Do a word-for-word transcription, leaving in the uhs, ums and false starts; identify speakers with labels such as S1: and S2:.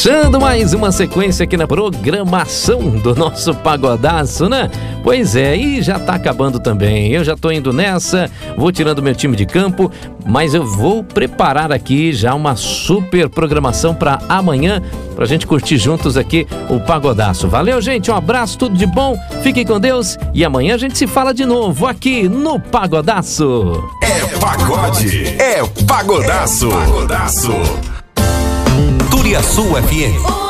S1: Fechando mais uma sequência aqui na programação do nosso Pagodaço, né? Pois é, e já tá acabando também. Eu já tô indo nessa, vou tirando meu time de campo, mas eu vou preparar aqui já uma super programação para amanhã, pra gente curtir juntos aqui o Pagodaço. Valeu, gente, um abraço, tudo de bom, fiquem com Deus e amanhã a gente se fala de novo aqui no Pagodaço.
S2: É pagode, é Pagodaço. É Pagodaço. Turiaçu F M.